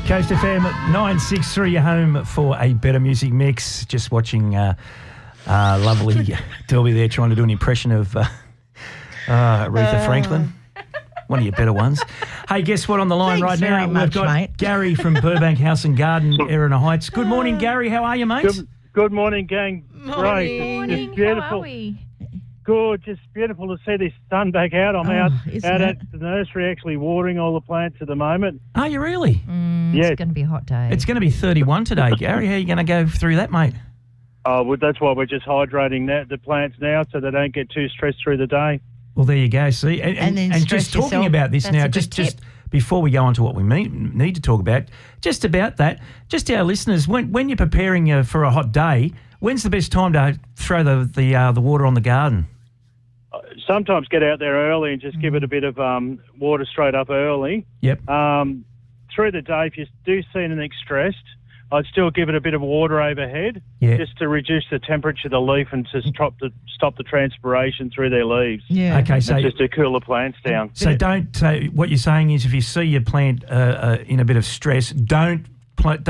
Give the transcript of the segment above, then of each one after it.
Coast FM 963, you're home for a better music mix. Just watching lovely Delby there trying to do an impression of Aretha Franklin. One of your better ones. Hey, guess what on the line right now? We've got Gary from Burbank House and Garden, Erina Heights. Good morning, Gary. How are you, mate? Good morning, gang. Great. Morning. It's beautiful. How are we? Good. Just beautiful to see this sun back out. I'm out at the nursery actually watering all the plants at the moment. Are you really? It's going to be a hot day. It's going to be 31 today, Gary. How are you going to go through that, mate? Well, that's why we're just hydrating the plants now so they don't get too stressed through the day. Well, there you go. See, and just talking about this now, just before we go on to what we need to talk about, just about that, just our listeners, when you're preparing for a hot day, when's the best time to throw the water on the garden? Sometimes get out there early and just give it a bit of water straight up early. Yep. Through the day, if you do see anything stressed, I'd still give it a bit of water overhead, just to reduce the temperature of the leaf and to stop the transpiration through their leaves. Yeah. Okay, so just to cool the plants down. So what you're saying is, if you see your plant in a bit of stress, don't water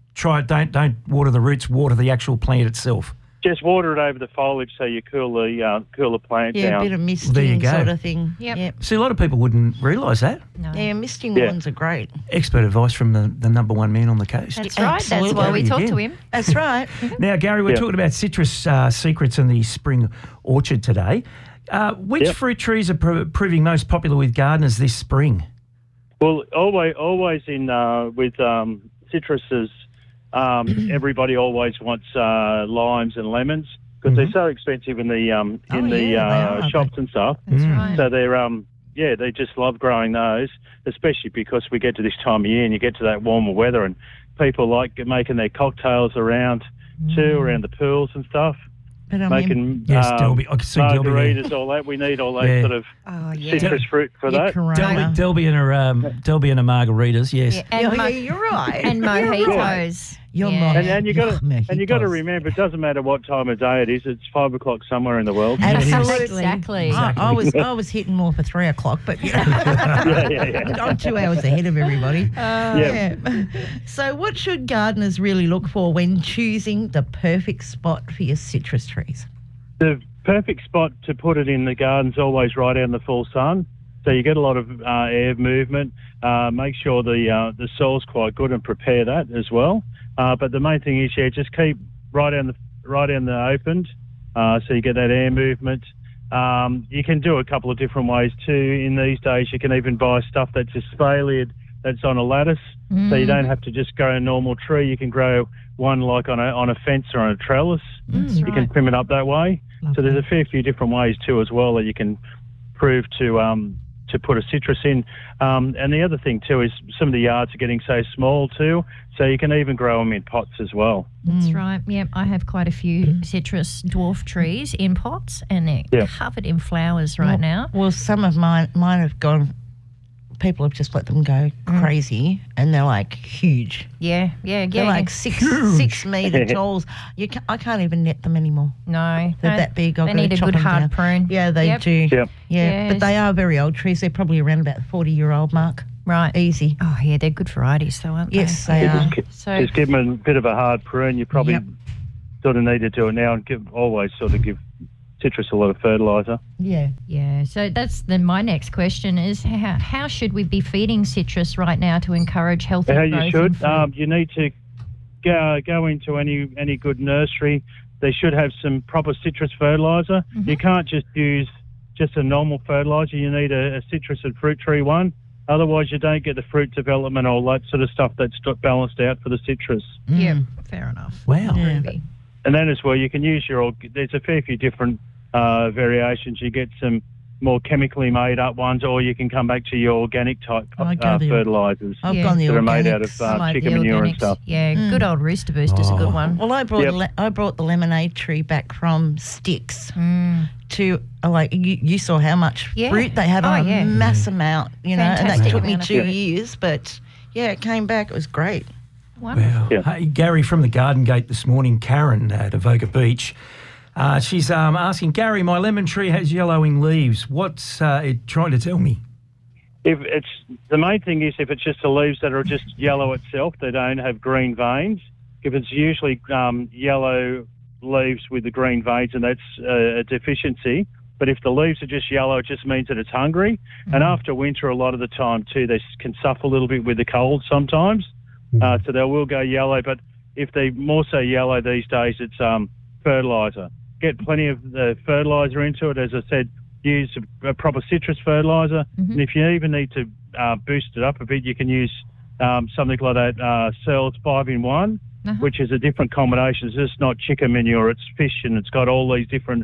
the roots, water the actual plant itself. Just water it over the foliage so you cool the plant down. Yeah, a bit of misting sort of thing. Yep. See, a lot of people wouldn't realise that. No. Yeah, misting ones are great. Expert advice from the number one man on the coast. That's right. That's why we talk to him. That's right. Now, Gary, we're talking about citrus secrets in the spring orchard today. Which fruit trees are proving most popular with gardeners this spring? Well, always in with citruses. Everybody always wants limes and lemons because they're so expensive in the shops and stuff. That's right. So they're they just love growing those, especially because we get to this time of year and you get to that warmer weather and people like making their cocktails around the pools and stuff. But making Delby. I can see margaritas, all that. We need all that sort of citrus fruit for that. Delby and her margaritas, yes. Yeah, and you're right. And mojitos. And you got to remember, it doesn't matter what time of day it is. It's 5 o'clock somewhere in the world. Absolutely. Exactly. I was hitting more for 3 o'clock, but I'm 2 hours ahead of everybody. So, what should gardeners really look for when choosing the perfect spot for your citrus trees? The perfect spot to put it in the garden is always right out in the full sun. So you get a lot of air movement. Make sure the soil's quite good and prepare that as well. But the main thing is, just keep right in the opened, so you get that air movement. You can do a couple of different ways too. In these days, you can even buy stuff that's espaliered, that's on a lattice, so you don't have to just grow a normal tree. You can grow one like on a fence or on a trellis. You can trim it up that way. So there's a fair few different ways too as well that you can prove to put a citrus in. And the other thing too is some of the yards are getting so small too, so you can even grow them in pots as well. That's right. Yeah, I have quite a few citrus dwarf trees in pots and they're covered in flowers right now. Well, some of mine have gone, people have just let them go crazy and they're like huge. Yeah. They're like 6 metre talls. I can't even net them anymore. No. They're that big. They need a good hard prune. Yeah, they do. Yep. Yeah, but they are very old trees. They're probably around about the 40-year-old mark. Right. Easy. Oh, yeah, they're good varieties though, aren't they? Yes, they are. Just give them a bit of a hard prune. You probably sort of need to do it now and always give citrus a lot of fertiliser. Yeah. So that's my next question is how should we be feeding citrus right now to encourage healthy growth? How you should. You need to go into any good nursery. They should have some proper citrus fertiliser. You can't just use just a normal fertiliser. You need a citrus and fruit tree one. Otherwise, you don't get the fruit development, all that sort of stuff that's balanced out for the citrus. Yeah, fair enough. Wow. Yeah. And then as well, you can use there's a fair few different variations. You get some more chemically made up ones, or you can come back to your organic type fertilisers I've gone the that organics. are made out of chicken manure and stuff. Yeah, good old Rooster Boost is a good one. Well, I brought the lemonade tree back from sticks to you saw how much fruit they had on a mass amount, and that took me 2 years, but it came back. It was great. Wonderful. Wow. Hey, Gary from the Garden Gate this morning, Karen at Avoca Beach. She's asking, Gary, my lemon tree has yellowing leaves. What's it trying to tell me? the main thing is if it's just the leaves that are just yellow itself, they don't have green veins. If it's usually yellow leaves with the green veins, and that's a deficiency. But if the leaves are just yellow, it just means that it's hungry. Mm-hmm. And after winter, a lot of the time too, they can suffer a little bit with the cold sometimes. Mm-hmm. So they will go yellow. But if they're more so yellow these days, it's fertiliser. Get plenty of the fertiliser into it. As I said, use a proper citrus fertiliser. Mm-hmm. And if you even need to boost it up a bit, you can use something like that Cells 5-in-1, which is a different combination. It's just not chicken manure, it's fish, and it's got all these different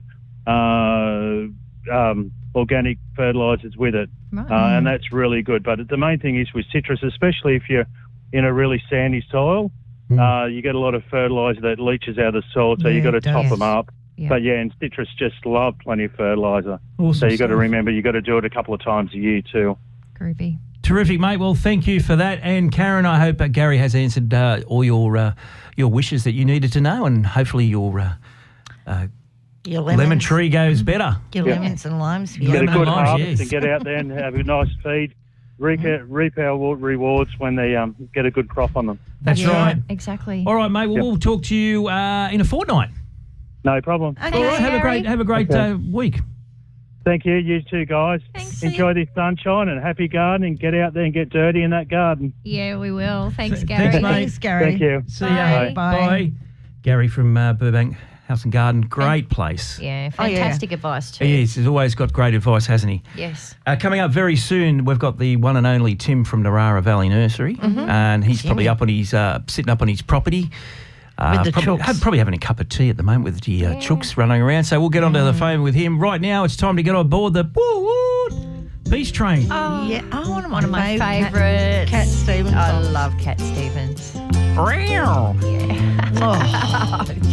organic fertilisers with it. Right. And that's really good. But the main thing is with citrus, especially if you're in a really sandy soil, you get a lot of fertiliser that leaches out of the soil, so you've got to top them up. Yeah. But and citrus just love plenty of fertiliser. Awesome. So you've got to remember, you've got to do it a couple of times a year too. Groovy. Terrific, mate. Well, thank you for that. And Karen, I hope Gary has answered all your wishes that you needed to know, and hopefully your lemon tree goes better. Your lemons and limes. Get a good harvest and get out there and have a nice feed. Reap our rewards when they get a good crop on them. That's right. Exactly. All right, mate. Well, we'll talk to you in a fortnight. No problem. Okay, all right. Have a great week. Thank you. You too, guys. Thanks. Enjoy this sunshine and happy gardening. Get out there and get dirty in that garden. Yeah, we will. Thanks, Gary. Thanks, Gary. Thank you. See ya. Bye. Gary from Burbank House and Garden. Great place. Yeah, fantastic advice too. He is. He's always got great advice, hasn't he? Yes. Coming up very soon, we've got the one and only Tim from Narara Valley Nursery, and he's probably up on his sitting up on his property. With the chooks. Probably having a cup of tea at the moment with the chooks running around. So we'll get onto the phone with him right now. It's time to get on board the Peace Train. Oh, yeah. One of my favourites. Cat Stevens. I love Cat Stevens. Yeah. Yeah.